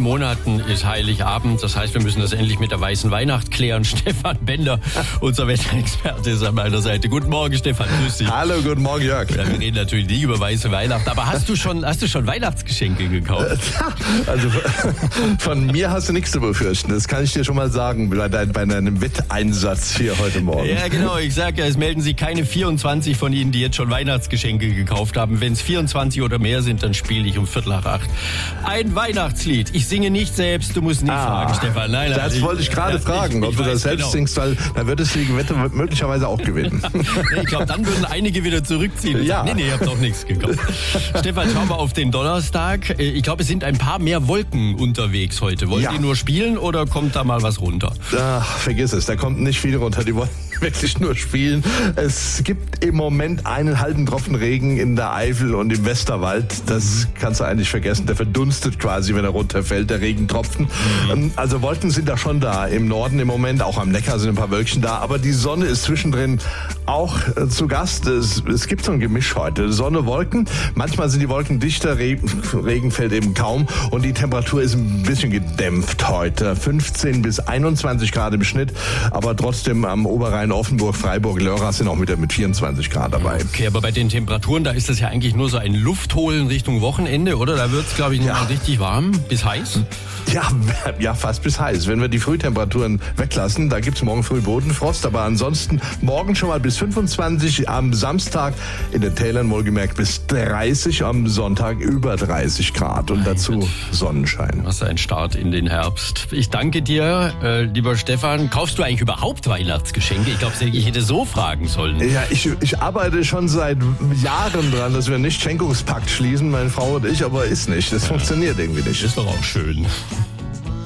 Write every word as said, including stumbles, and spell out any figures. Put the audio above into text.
Monaten ist Heiligabend. Das heißt, wir müssen das endlich mit der weißen Weihnacht klären. Stefan Bender, unser Wetterexperte, ist an meiner Seite. Guten Morgen, Stefan. Grüß dich. Hallo, guten Morgen, Jörg. Ja, wir reden natürlich nie über weiße Weihnacht. Aber hast du schon, hast du schon Weihnachtsgeschenke gekauft? Also von mir hast du nichts zu befürchten. Das kann ich dir schon mal sagen bei, dein, bei deinem Wetteinsatz hier heute Morgen. Ja, genau. Ich sage ja, es melden sich keine vierundzwanzig von Ihnen, die jetzt schon Weihnachtsgeschenke gekauft haben. Wenn es vierundzwanzig oder mehr sind, dann spiele ich um Viertel nach acht ein Weihnachtslied. Ich singe nicht selbst, du musst nicht ah, fragen, Stefan. Nein, nein, das ich, wollte ich gerade fragen, ich, ob ich du das selbst genau. singst, weil dann würdest du die Wette möglicherweise auch gewinnen. Ich glaube, dann würden einige wieder zurückziehen. Ja. Sagen, nee, nee, ihr habt auch nichts gekauft. Stefan, schauen wir auf den Donnerstag. Ich glaube, es sind ein paar mehr Wolken unterwegs heute. Wollen ja. die nur spielen oder kommt da mal was runter? Ach, vergiss es, da kommt nicht viel runter. Die wollen wirklich nur spielen. Es gibt im Moment einen halben Tropfen Regen in der Eifel und im Westerwald. Das kannst du eigentlich vergessen. Der verdunstet quasi, wenn er runterfällt, der Regentropfen. Mhm. Also Wolken sind da schon da. Im Norden im Moment, auch am Neckar sind ein paar Wölkchen da. Aber die Sonne ist zwischendrin auch äh, zu Gast. Es, es gibt so ein Gemisch heute. Sonne, Wolken. Manchmal sind die Wolken dichter, Regen, Regen fällt eben kaum. Und die Temperatur ist ein bisschen gedämpft heute. fünfzehn bis einundzwanzig Grad im Schnitt. Aber trotzdem am Oberrhein, Offenburg, Freiburg, Lörrach sind auch wieder mit vierundzwanzig Grad dabei. Okay, aber bei den Temperaturen, da ist das ja eigentlich nur so ein Luftholen Richtung Wochenende, oder? Da wird es, glaube ich, noch ja. mal richtig warm bis heiß. Ja, ja, fast bis heiß. Wenn wir die Frühtemperaturen weglassen, da gibt's morgen früh Bodenfrost, aber ansonsten morgen schon mal bis fünfundzwanzig, am Samstag in den Tälern wohlgemerkt bis dreißig, am Sonntag über dreißig Grad und dazu Sonnenschein. Was ein Start in den Herbst. Ich danke dir, äh, lieber Stefan. Kaufst du eigentlich überhaupt Weihnachtsgeschenke? Ich glaube, ich hätte so fragen sollen. Ja, ich, ich arbeite schon seit Jahren dran, dass wir nicht Schenkungspakt schließen, meine Frau und ich, aber ist nicht. Das ja. funktioniert irgendwie nicht. Ist doch auch schön.